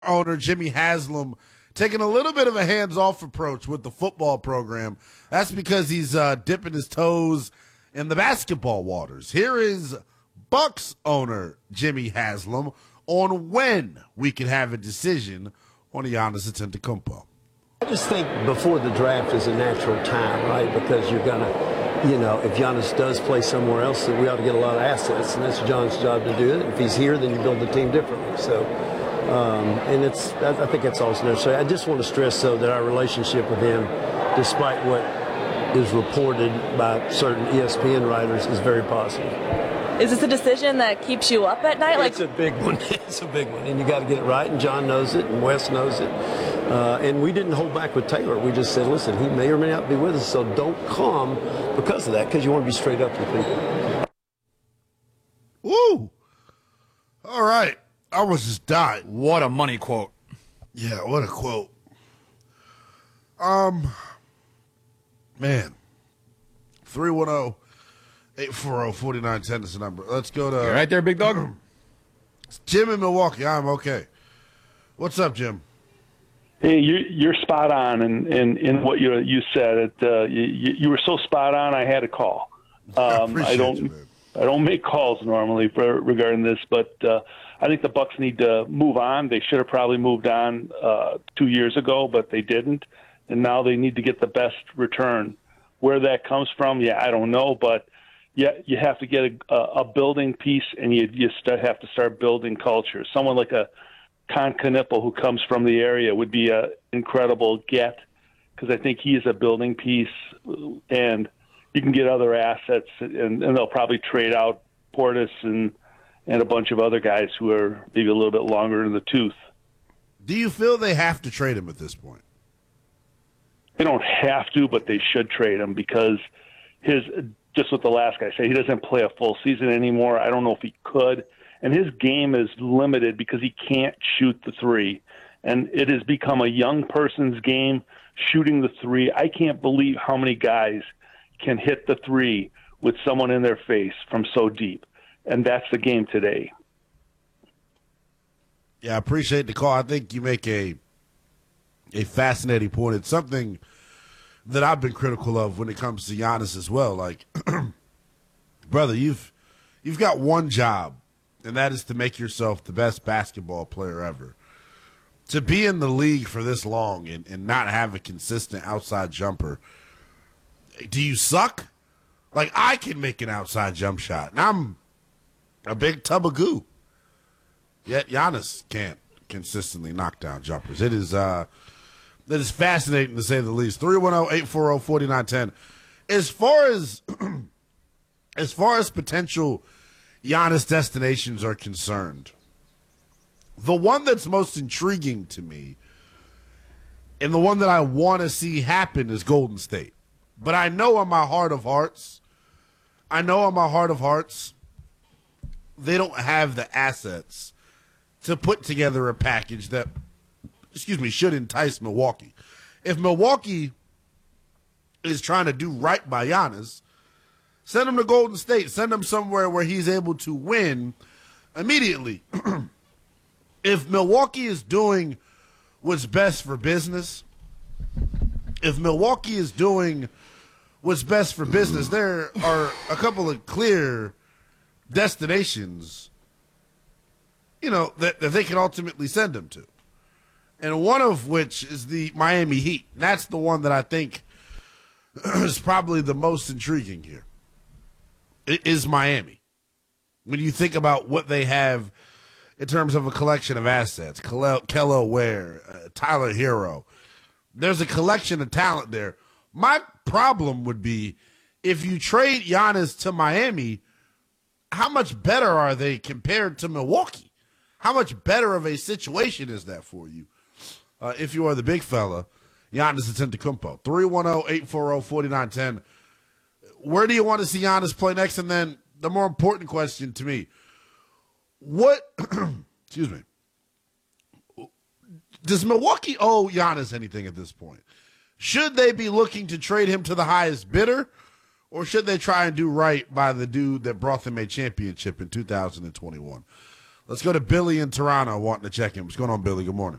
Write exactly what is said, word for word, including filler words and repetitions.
owner Jimmy Haslam taking a little bit of a hands-off approach with the football program. That's because he's uh, dipping his toes in the basketball waters. Here is Bucks owner Jimmy Haslam on when we could have a decision on Giannis Antetokounmpo. I just think before the draft is a natural time, right? Because you're going to, you know, if Giannis does play somewhere else, then we ought to get a lot of assets, and that's John's job to do it. If he's here, then you build the team differently. So, um, and it's, I think that's also necessary. I just want to stress, though, that our relationship with him, despite what is reported by certain E S P N writers, is very positive. Is this a decision that keeps you up at night? It's like- a big one. It's a big one, and you got to get it right, and John knows it, and Wes knows it. Uh, and we didn't hold back with Taylor. We just said, listen, he may or may not be with us, so don't come because of that, because you want to be straight up with people. Woo! All right. I was just dying. What a money quote. Yeah, what a quote. Um, man. three one zero, eight four zero, four nine one zero is the number. Let's go to... You right there, big dog? It's Jim in Milwaukee. I'm okay. What's up, Jim? Hey, you're, you're spot on in, in, in what you you said. It, uh, you, you were so spot on, I had a call. Um, I, I don't you, I don't make calls normally for regarding this, but uh, I think the Bucks need to move on. They should have probably moved on uh, two years ago, but they didn't, and now they need to get the best return. Where that comes from, yeah, I don't know, but yeah, you have to get a, a building piece, and you you have to start building culture. Someone like a Con Knipple, who comes from the area, would be an incredible get, because I think he is a building piece, and you can get other assets, and, and they'll probably trade out Portis and and a bunch of other guys who are maybe a little bit longer in the tooth. Do you feel they have to trade him at this point? They don't have to, but they should trade him, because his just what the last guy said, he doesn't play a full season anymore. I don't know if he could. And his game is limited because he can't shoot the three. And it has become a young person's game, shooting the three. I can't believe how many guys can hit the three with someone in their face from so deep. And that's the game today. Yeah, I appreciate the call. I think you make a a fascinating point. It's something that I've been critical of when it comes to Giannis as well. Like, brother, you've you've got one job, and that is to make yourself the best basketball player ever. To be in the league for this long and, and not have a consistent outside jumper, do you suck? Like, I can make an outside jump shot, and I'm a big tub of goo. Yet Giannis can't consistently knock down jumpers. It is uh, it is fascinating, to say the least. three one zero, eight four zero, four nine one zero. As far as, as far as potential Giannis destinations are concerned, the one that's most intriguing to me and the one that I want to see happen is Golden State. But I know in my heart of hearts, I know in my heart of hearts, they don't have the assets to put together a package that, excuse me, should entice Milwaukee. If Milwaukee is trying to do right by Giannis, send him to Golden State. Send him somewhere where he's able to win immediately. If Milwaukee is doing what's best for business, if Milwaukee is doing what's best for business, there are a couple of clear destinations, you know, that, that they can ultimately send him to. And one of which is the Miami Heat. And that's the one that I think is probably the most intriguing here. It is Miami. When you think about what they have in terms of a collection of assets, Kello Ware, uh, Tyler Hero, there's a collection of talent there. My problem would be if you trade Giannis to Miami, how much better are they compared to Milwaukee? How much better of a situation is that for you? Uh, if you are the big fella, Giannis Antetokounmpo. three one zero, eight four zero, four nine one zero. Where do you want to see Giannis play next? And then the more important question to me, what, excuse me, does Milwaukee owe Giannis anything at this point? Should they be looking to trade him to the highest bidder, or should they try and do right by the dude that brought them a championship in two thousand twenty-one? Let's go to Billy in Toronto wanting to check in. What's going on, Billy? Good morning.